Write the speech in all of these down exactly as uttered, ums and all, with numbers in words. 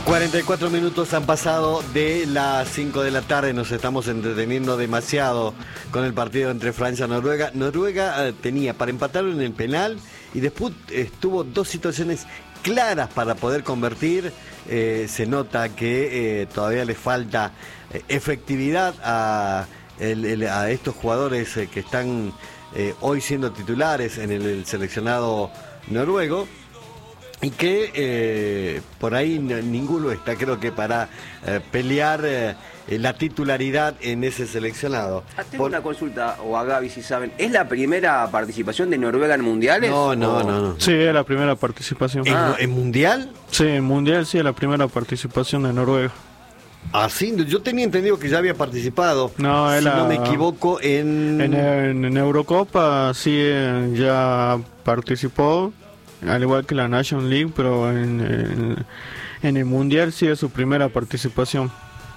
cuarenta y cuatro minutos han pasado de las cinco de la tarde. Nos estamos entreteniendo demasiado con el partido entre Francia y Noruega. Noruega eh, tenía para empatarlo en el penal y después estuvo dos situaciones claras para poder convertir. Eh, se nota que eh, todavía le falta eh, efectividad a, el, el, a estos jugadores eh, que están eh, hoy siendo titulares en el, el seleccionado noruego. Y que eh, por ahí no, ninguno está, creo que para eh, pelear eh, la titularidad en ese seleccionado. Ah, tengo por... una consulta, o a Gaby si saben, ¿es la primera participación de Noruega en mundiales? No, no, o... no, no. Sí, es la primera participación. ¿En, Ah. ¿En mundial? Sí, en mundial sí es la primera participación de Noruega. Ah, sí, yo tenía entendido que ya había participado. No, si es la... no me equivoco, en... En, en, en Eurocopa sí eh, ya participó, al igual que la Nation League, pero en, en, en el Mundial sí es su primera participación.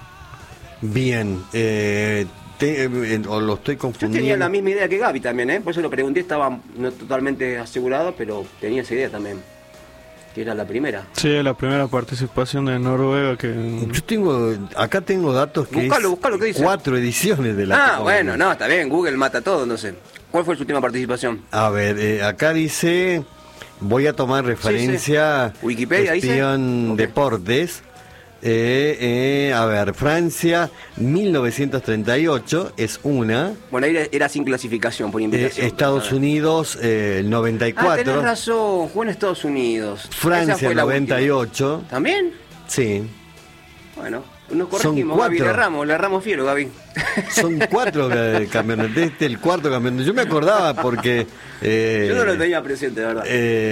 Bien, eh, te, eh, o lo estoy Yo confundiendo. tenía la misma idea que Gaby también, ¿eh? Por eso lo pregunté, estaba no totalmente asegurado, pero tenía esa idea también, que era la primera. Sí, es la primera participación de Noruega que... Yo tengo, acá tengo datos que Buscalo, es buscalo, ¿qué dice? cuatro ediciones de la Ah, Copa bueno, Mundial. no, está bien, Google mata todo, no sé. ¿Cuál fue su última participación? A ver, eh, acá dice, voy a tomar referencia, Sí, sí. Wikipedia dice. Cuestión Ok. Deportes. Eh, eh, a ver, Francia, mil novecientos treinta y ocho es una. Bueno, ahí era, era sin clasificación, por Eh, invitación. Estados pero, Unidos, eh, el noventa y Ah, tenés cuatro. razón, jugó en Estados Unidos. Esa Francia, fue la noventa y ocho. última. ¿También? Sí. Bueno, nos Son corregimos, Gaby, cuatro. le erramos, le erramos fiero, Gaby. Son cuatro eh, campeones. Este es el cuarto campeón. Yo me acordaba porque. eh, Yo no lo tenía presente, de verdad.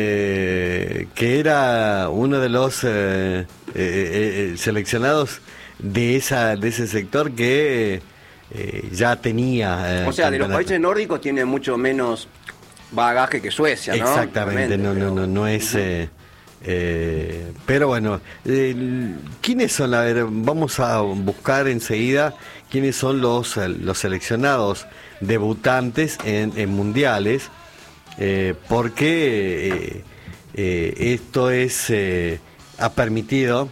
eh, que era uno de los eh, eh, eh, seleccionados de esa de ese sector que eh, ya tenía. eh, o sea, de los campeonato. países nórdicos tiene mucho menos bagaje que Suecia, ¿no? Exactamente, no, no, no, no es. Eh, eh, pero bueno, eh, ¿quiénes son? A ver, vamos a buscar enseguida quiénes son los, eh, los seleccionados debutantes en, en mundiales, eh, porque eh, eh, esto es eh, ha permitido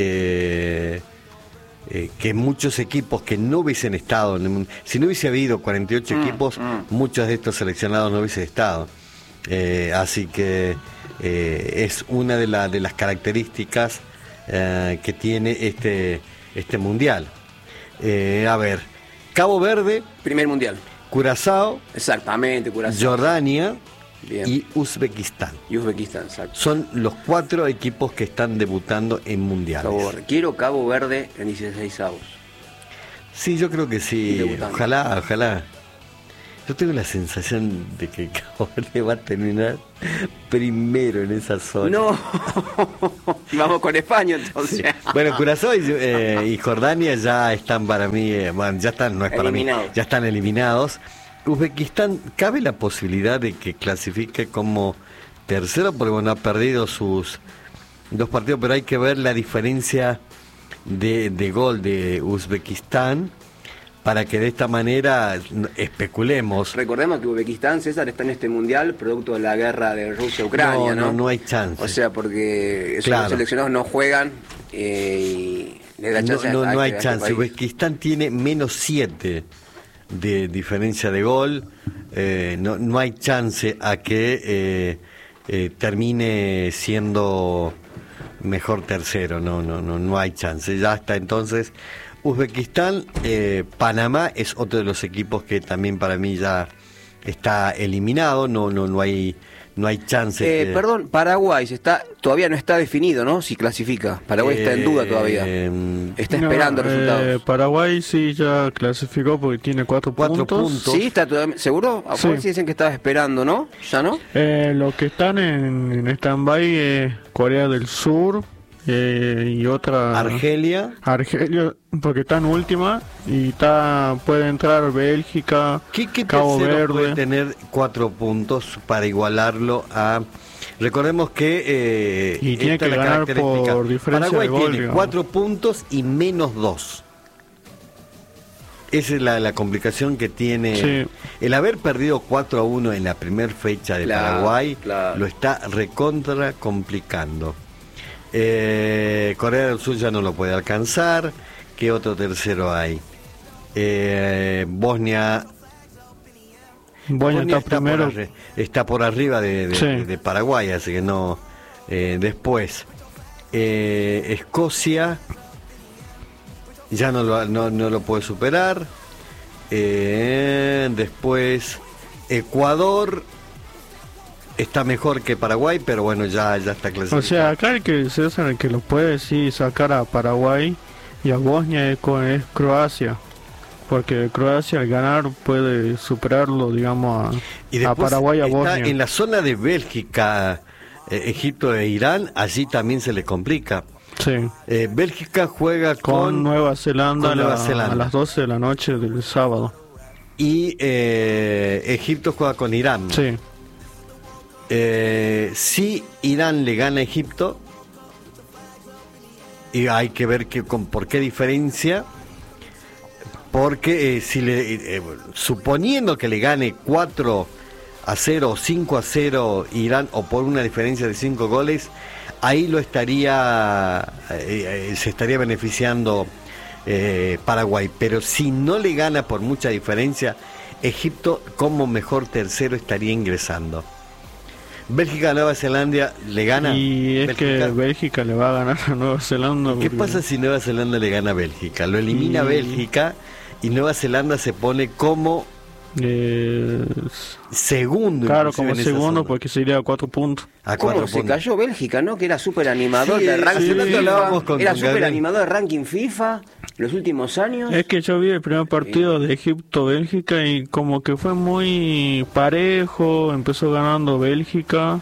eh, eh, que muchos equipos que no hubiesen estado, en el mun- si no hubiese habido cuarenta y ocho Mm, equipos, mm. muchos de estos seleccionados no hubiesen estado. Eh, así que eh, es una de, la, de las características eh, que tiene este, este mundial. Eh, a ver, Cabo Verde, Primer mundial. Curazao, Exactamente, Curazao. Jordania Bien. y Uzbekistán. Y Uzbekistán, exacto. Son los cuatro equipos que están debutando en mundiales. Cabo Verde. Quiero Cabo Verde en dieciséis avos. Sí, yo creo que sí. Debutando. Ojalá, ojalá. Yo tengo la sensación de que Cabo Verde va a terminar primero en esa zona. No, y vamos con España entonces. Bueno, Curazao y, eh, y Jordania ya están para mí, eh, bueno, ya están, no es para mí, Eliminados. ya están eliminados. Uzbekistán, ¿cabe la posibilidad de que clasifique como tercero? Porque bueno, ha perdido sus dos partidos, pero hay que ver la diferencia de, de gol de Uzbekistán para que de esta manera especulemos. Recordemos que Uzbekistán, César, está en este mundial producto de la guerra de Rusia-Ucrania, ¿no? No, no hay chance. O sea, porque esos Claro. seleccionados no juegan eh, y le da No, chance a- no, a no este- hay a este chance. país. Uzbekistán tiene menos siete de diferencia de gol. Eh, no, no hay chance a que eh, eh, termine siendo mejor tercero. No, no, no, no hay chance. Ya está entonces. Uzbekistán, eh, Panamá es otro de los equipos que también para mí ya está eliminado. No, no, no hay, no hay chance. Eh, que- perdón, Paraguay se está, todavía no está definido, ¿no? Si clasifica. Paraguay está en duda todavía. Eh, Está No, esperando eh, resultados. Paraguay sí ya clasificó porque tiene cuatro, Cuatro puntos. puntos. Sí, está todavía, ¿seguro? A Sí. ver si dicen que estaba esperando, ¿no? ¿Ya no? Eh, los que están en, en stand-by es Corea del Sur eh, y otra... Argelia. Argelia, porque está en última y está puede entrar Bélgica, ¿Qué, qué Cabo tercero Verde. puede tener cuatro puntos para igualarlo a... Recordemos que... Eh, Y tiene esta que es la ganar característica. por diferencia Paraguay de gol, tiene digamos. cuatro puntos y menos dos. Esa es la, la complicación que tiene. Sí. El haber perdido cuatro a uno en la primera fecha de Claro, Paraguay claro. lo está recontra complicando. Eh, Eh, Corea del Sur ya no lo puede alcanzar. ¿Qué otro tercero hay? Eh, Bosnia. Bosnia está, está primero. Por arri- está por arriba de, de, Sí. de Paraguay, así que no. Eh, después, eh, Escocia. Ya no lo, no, no lo puede superar. Eh, después, Ecuador. Está mejor que Paraguay, pero bueno, ya, ya está clasificado. O sea, acá el que César, el que lo puede sí sacar a Paraguay y a Bosnia es, co- es Croacia. Porque Croacia al ganar puede superarlo, digamos, a, Y a después Paraguay y a está Bosnia. en la zona de Bélgica, eh, Egipto e Irán, allí también se le complica. Sí. Eh, Bélgica juega Con, con, Nueva Zelanda, con Nueva la- Zelanda. a las doce de la noche del sábado. y eh, Egipto juega con Irán. Sí. Eh, si Irán le gana a Egipto, y hay que ver que, con, por qué diferencia, porque eh, si le, eh, suponiendo que le gane cuatro a cero o cinco a cero Irán, o por una diferencia de cinco goles, ahí lo estaría eh, eh, se estaría beneficiando eh, Paraguay. Pero si no le gana por mucha diferencia, Egipto como mejor tercero estaría ingresando. Bélgica, Nueva Zelanda le gana. Y es Bélgica. que Bélgica le va a ganar a Nueva Zelanda. ¿Qué porque- pasa si Nueva Zelanda le gana a Bélgica? Lo elimina Y- Bélgica y Nueva Zelanda se pone como Eh, segundo. claro, inclusive como en esa segundo, zona. porque sería a cuatro puntos. A ¿Cómo cuatro se puntos. cayó Bélgica, no? Que era súper animador Sí, del ranking hace rato FIFA. hablábamos con- Era con súper Gabriel. animador del ranking FIFA los últimos años. Es que yo vi el primer partido de Egipto-Bélgica y como que fue muy parejo, empezó ganando Bélgica.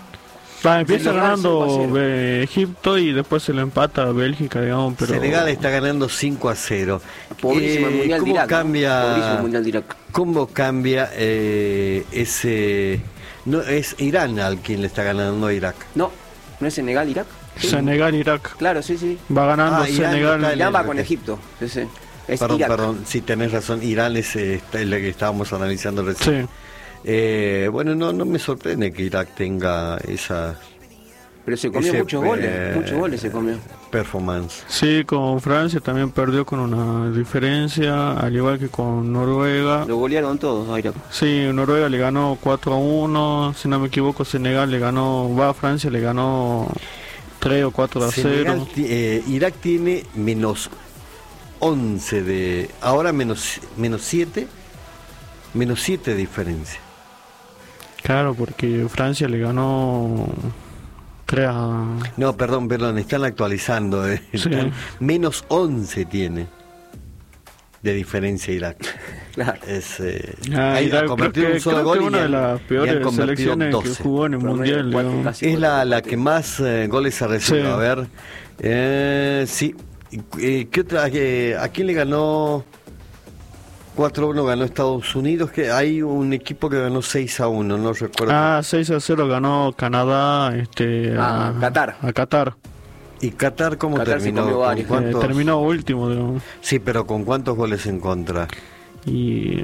Va, empieza Senegal ganando cinco a cero. eh, Egipto y después se le empata a Bélgica, digamos, pero... Senegal está ganando cinco a cero. Pobrísimo el Eh, Mundial de ¿Cómo Irak. ¿no? cambia, Pobrísimo el Mundial de Irak. cómo cambia eh, ese... No, es Irán al quien le está ganando a Irak. No, ¿no es Senegal, Irak? Sí. Senegal-Irak. Claro, sí, sí. Va ganando Ah, Irán Senegal. está en Irán va el- con Egipto. Sí, sí. Es Perdón, Irak. perdón, sí tenés razón, Irán es, eh, está- es la que estábamos analizando recién. Sí. Eh, bueno, no, no me sorprende que Irak tenga esa Pero se comió ese, muchos goles. eh, Muchos goles se comió. performance. Sí, con Francia también perdió con una diferencia, al igual que con Noruega. Lo golearon todos a Irak. Sí, Noruega le ganó cuatro a uno, si no me equivoco Senegal le ganó, va a Francia le ganó tres o cuatro a Senegal cero. ti- eh, Irak tiene menos once de... Ahora menos menos siete. Menos siete de diferencia. Claro, porque Francia le ganó tres a... No, perdón, perdón, están actualizando. eh, Sí. están- menos once tiene de diferencia Irak. Claro. Es, eh, Ah, ahí Irak, ha convertido creo que, un solo creo gol que y una ya de han- las y han peores convertido selecciones que doce. jugó en el Promedio Mundial. cuatro, digamos. casi. Es la, la que más eh, goles ha recibido. Sí. A ver, eh, sí. Eh, ¿qué otra? Eh, ¿A quién le ganó? cuatro a uno ganó Estados Unidos. Que hay un equipo que ganó seis a uno, no recuerdo. Ah, seis a cero ganó Canadá este, Ah, Qatar. A Qatar. ¿Y Qatar cómo Qatar se terminó? comió ¿Con varios. Eh, cuántos? terminó último, digamos. Sí, pero ¿con cuántos goles en contra? Y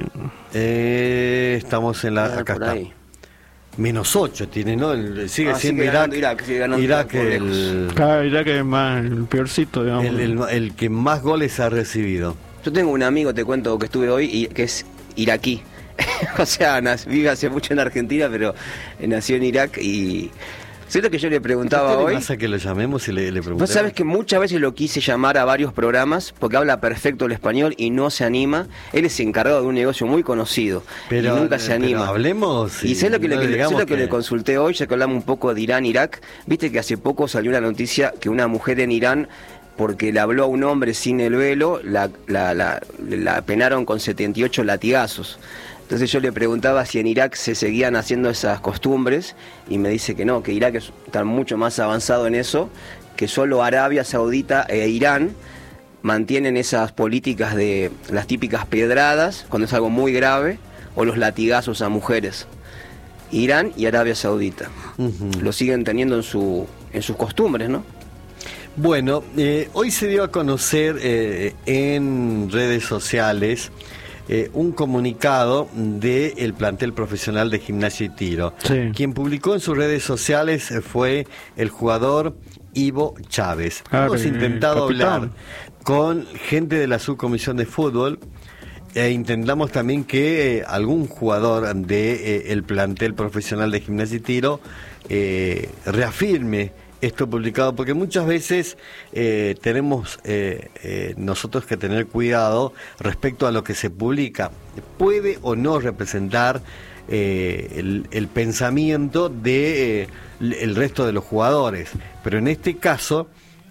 Eh, estamos en la... Ah, Acá por está. ahí. Menos ocho tiene, ¿no? El- sigue Ah, siendo sigue Irak. ganando Irak, sigue ganando Irak Irak por el, cada Irak es más el peorcito, digamos. el, el- el que más goles ha recibido. Yo tengo un amigo, te cuento, que estuve hoy, y que es iraquí. O sea, nas- vive hace mucho en Argentina, pero nació en Irak y... ¿Sabes lo que yo le preguntaba ¿Usted le hoy? pasa que lo llamemos y le, le Vos preguntemos? sabés que muchas veces lo quise llamar a varios programas porque habla perfecto el español y no se anima. Él es encargado de un negocio muy conocido Pero, y nunca se eh, pero anima. hablemos Y y sé lo que, no le, digamos sé lo que que- le consulté hoy, ya que hablamos un poco de Irán, Irak. Viste que hace poco salió una noticia que una mujer en Irán, porque le habló a un hombre sin el velo, la, la, la, la penaron con setenta y ocho latigazos. Entonces yo le preguntaba si en Irak se seguían haciendo esas costumbres y me dice que no, que Irak es- está mucho más avanzado en eso, que solo Arabia Saudita e Irán mantienen esas políticas de las típicas pedradas cuando es algo muy grave o los latigazos a mujeres. Irán y Arabia Saudita Ujú. lo siguen teniendo en su en sus costumbres, ¿no? Bueno, eh, hoy se dio a conocer eh, en redes sociales eh, un comunicado del plantel profesional de Gimnasia y Tiro. Sí. Quien publicó en sus redes sociales eh, fue el jugador Ivo Chávez. Ah, Hemos intentado capitán. hablar con gente de la subcomisión de fútbol e intentamos también que eh, algún jugador del de, eh, plantel profesional de Gimnasia y Tiro eh, reafirme esto publicado, porque muchas veces eh, tenemos eh, eh, nosotros que tener cuidado respecto a lo que se publica. Puede o no representar eh, el, el pensamiento de eh, el resto de los jugadores, pero en este caso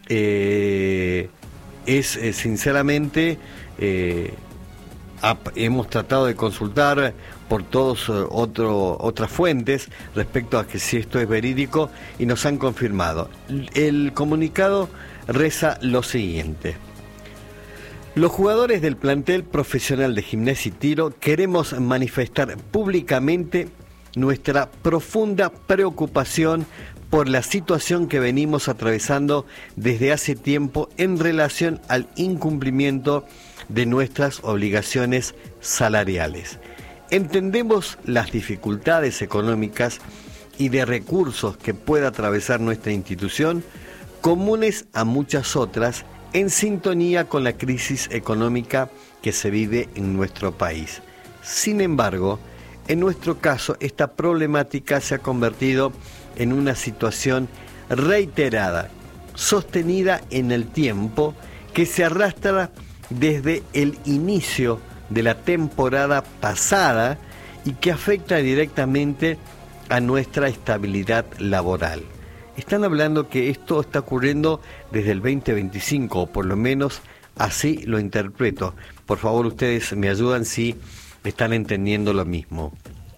eh, es eh, sinceramente eh, hemos tratado de consultar por todos uh, otro, otras fuentes respecto a que si esto es verídico y nos han confirmado. El comunicado reza lo siguiente: los jugadores del plantel profesional de Gimnasia y Tiro queremos manifestar públicamente nuestra profunda preocupación por la situación que venimos atravesando desde hace tiempo en relación al incumplimiento de nuestras obligaciones salariales. Entendemos las dificultades económicas y de recursos que pueda atravesar nuestra institución, comunes a muchas otras, en sintonía con la crisis económica que se vive en nuestro país. Sin embargo, en nuestro caso, esta problemática se ha convertido en una situación reiterada, sostenida en el tiempo, que se arrastra desde el inicio de la temporada pasada y que afecta directamente a nuestra estabilidad laboral. Están hablando que esto está ocurriendo desde el veinte veinticinco, o por lo menos así lo interpreto. Por favor, ustedes me ayudan si están entendiendo lo mismo.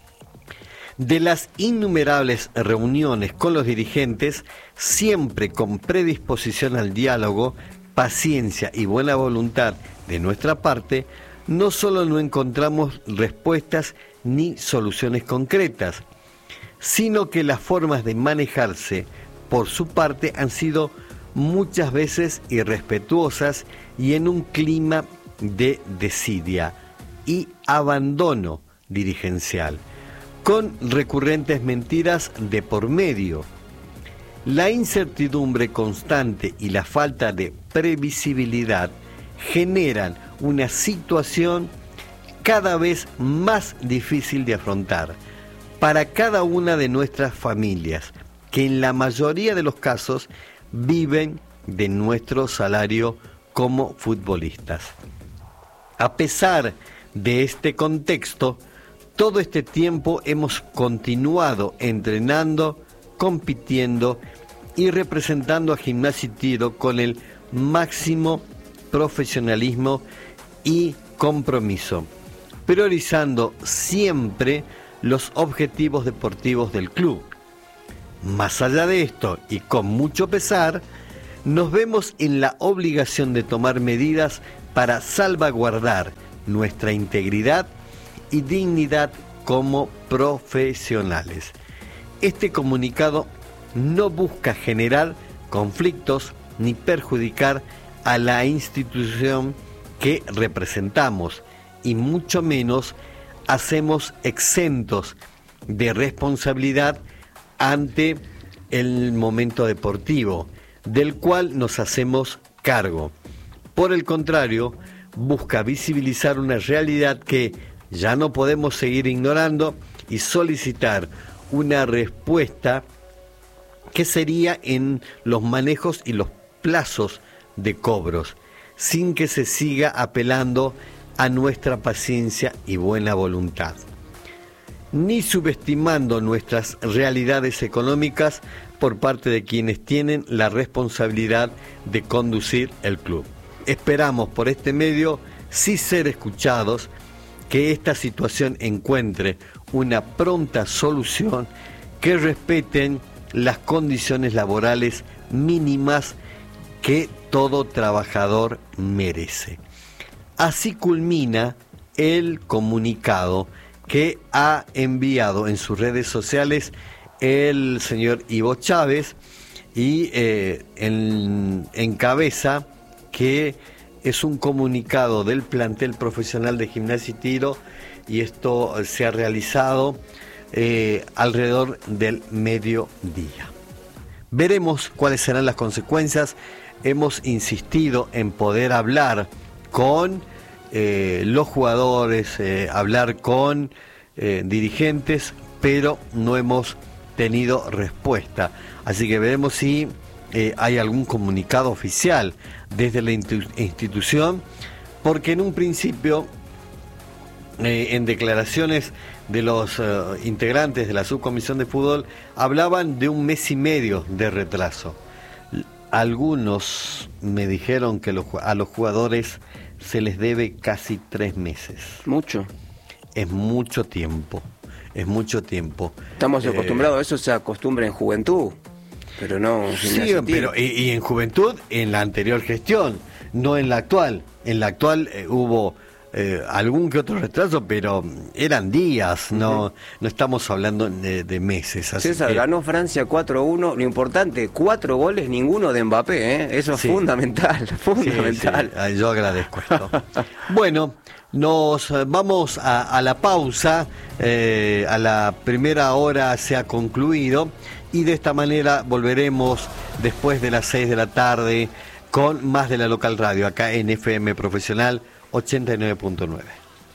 De las innumerables reuniones con los dirigentes, siempre con predisposición al diálogo, paciencia y buena voluntad de nuestra parte, no solo no encontramos respuestas ni soluciones concretas, sino que las formas de manejarse por su parte han sido muchas veces irrespetuosas y en un clima de desidia y abandono dirigencial, con recurrentes mentiras de por medio. La incertidumbre constante y la falta de previsibilidad generan una situación cada vez más difícil de afrontar para cada una de nuestras familias, que en la mayoría de los casos viven de nuestro salario como futbolistas. A pesar de este contexto, todo este tiempo hemos continuado entrenando, compitiendo y representando a Gimnasia y Tiro con el máximo profesionalismo y compromiso, priorizando siempre los objetivos deportivos del club. Más allá de esto, y con mucho pesar, nos vemos en la obligación de tomar medidas para salvaguardar nuestra integridad y dignidad como profesionales. Este comunicado no busca generar conflictos ni perjudicar a la institución que representamos, y mucho menos hacemos exentos de responsabilidad ante el momento deportivo, del cual nos hacemos cargo. Por el contrario, busca visibilizar una realidad que ya no podemos seguir ignorando y solicitar una respuesta que sería en los manejos y los plazos de cobros, sin que se siga apelando a nuestra paciencia y buena voluntad, ni subestimando nuestras realidades económicas por parte de quienes tienen la responsabilidad de conducir el club. Esperamos por este medio sí ser escuchados, que esta situación encuentre una pronta solución, que respeten las condiciones laborales mínimas que todo trabajador merece. Así culmina el comunicado que ha enviado en sus redes sociales el señor Ivo Chávez, y eh, en, encabeza que es un comunicado del plantel profesional de Gimnasia y Tiro, y esto se ha realizado eh, alrededor del mediodía. veremos cuáles serán las consecuencias. Hemos insistido en poder hablar con eh, los jugadores, eh, hablar con eh, dirigentes, pero no hemos tenido respuesta. Así que veremos si eh, hay algún comunicado oficial desde la institución, porque en un principio, eh, en declaraciones de los uh, integrantes de la subcomisión de fútbol, hablaban de un mes y medio de retraso. Algunos me dijeron que los, a los jugadores se les debe casi tres meses. Mucho. Es mucho tiempo, es mucho tiempo. Estamos Eh, acostumbrados a eso, se acostumbra en juventud, pero no. Sí, pero y, y en juventud, en la anterior gestión, no en la actual. En la actual eh, hubo eh, algún que otro retraso, pero eran días, no, uh-huh. no estamos hablando de, de meses. Así César, que... ganó Francia cuatro uno, lo importante, cuatro goles, ninguno de Mbappé, ¿eh? Eso es sí. fundamental, fundamental. Sí, sí. Yo agradezco esto. Bueno, nos vamos a, a la pausa, eh, a la primera hora se ha concluido y de esta manera volveremos después de las seis de la tarde con más de la local radio, acá en F M Profesional ochenta y nueve punto nueve.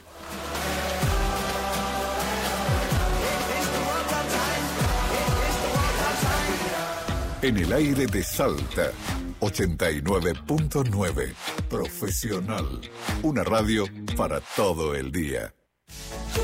En el aire de Salta, ochenta y nueve punto nueve. Profesional. Una radio para todo el día.